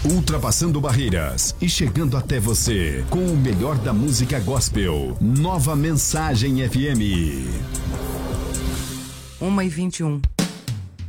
ultrapassando barreiras e chegando até você com o melhor da música gospel. Nova Mensagem FM. 1h21.